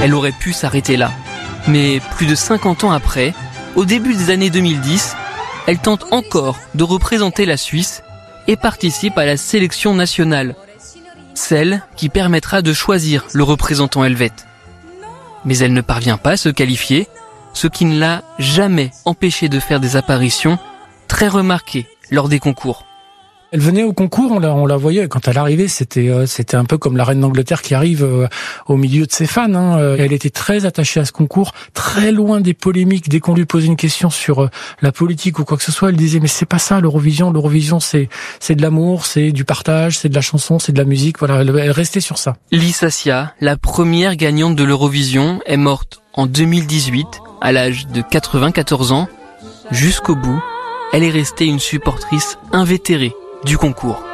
Elle aurait pu s'arrêter là. Mais plus de 50 ans après, au début des années 2010, elle tente encore de représenter la Suisse et participe à la sélection nationale, celle qui permettra de choisir le représentant helvète. Mais elle ne parvient pas à se qualifier, ce qui ne l'a jamais empêché de faire des apparitions très remarquées lors des concours. Elle venait au concours, on la voyait, quand elle arrivait, c'était un peu comme la reine d'Angleterre qui arrive au milieu de ses fans. Elle était très attachée à ce concours, très loin des polémiques. Dès qu'on lui posait une question sur la politique ou quoi que ce soit, elle disait mais c'est pas ça l'Eurovision. L'Eurovision c'est de l'amour, c'est du partage, c'est de la chanson, c'est de la musique. Voilà, elle restait sur ça. Lys Assia, la première gagnante de l'Eurovision, est morte en 2018 à l'âge de 94 ans. Jusqu'au bout, elle est restée une supportrice invétérée du concours.